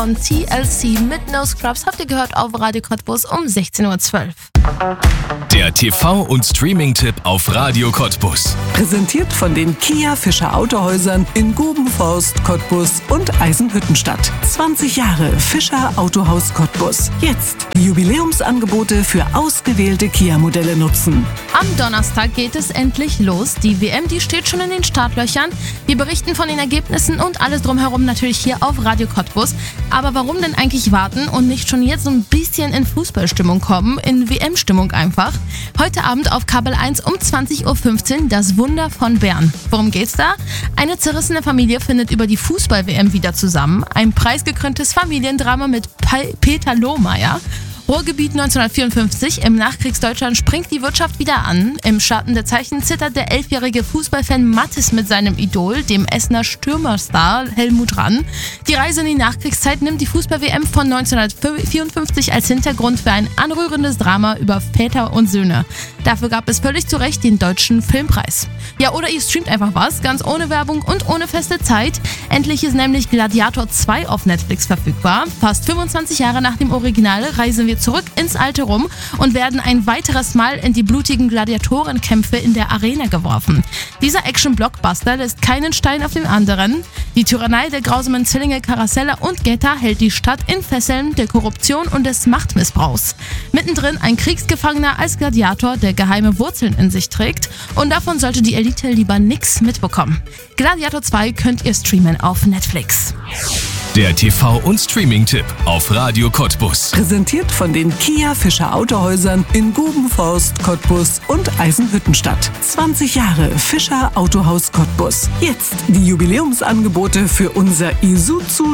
Von TLC mit No Scrubs habt ihr gehört auf Radio Cottbus um 16.12 Uhr. Der TV- und Streaming-Tipp auf Radio Cottbus. Präsentiert von den Kia Fischer Autohäusern in Gubenforst, Cottbus und Eisenhüttenstadt. 20 Jahre Fischer Autohaus Cottbus. Jetzt Jubiläumsangebote für ausgewählte Kia-Modelle nutzen. Am Donnerstag geht es endlich los. Die WM, die steht schon in den Startlöchern. Wir berichten von den Ergebnissen und alles drumherum natürlich hier auf Radio Cottbus. Aber warum denn eigentlich warten und nicht schon jetzt so ein bisschen in Fußballstimmung kommen, in WM-Stimmung einfach? Heute Abend auf Kabel 1 um 20.15 Uhr das Wunder von Bern. Worum geht's da? Eine zerrissene Familie findet über die Fußball-WM wieder zusammen. Ein preisgekröntes Familiendrama mit Peter Lohmeier. Ruhrgebiet 1954, im Nachkriegsdeutschland springt die Wirtschaft wieder an. Im Schatten der Zeichen zittert der 11-jährige Fußballfan Mathis mit seinem Idol, dem Essener Stürmerstar Helmut Rahn. Die Reise in die Nachkriegszeit nimmt die Fußball-WM von 1954 als Hintergrund für ein anrührendes Drama über Väter und Söhne. Dafür gab es völlig zu Recht den Deutschen Filmpreis. Ja, oder ihr streamt einfach was, ganz ohne Werbung und ohne feste Zeit. Endlich ist nämlich Gladiator 2 auf Netflix verfügbar. Fast 25 Jahre nach dem Original reisen wir zurück ins alte Rom und werden ein weiteres Mal in die blutigen Gladiatorenkämpfe in der Arena geworfen. Dieser Action-Blockbuster lässt keinen Stein auf dem anderen. Die Tyrannei der grausamen Zwillinge Caracalla und Geta hält die Stadt in Fesseln der Korruption und des Machtmissbrauchs. Mittendrin ein Kriegsgefangener als Gladiator, der geheime Wurzeln in sich trägt, und davon sollte die Elite lieber nichts mitbekommen. Gladiator 2 könnt ihr streamen auf Netflix. Der TV- und Streaming-Tipp auf Radio Cottbus. Präsentiert von den Kia Fischer Autohäusern in Gubenforst, Cottbus und Eisenhüttenstadt. 20 Jahre Fischer Autohaus Cottbus. Jetzt die Jubiläumsangebote für unser Isuzu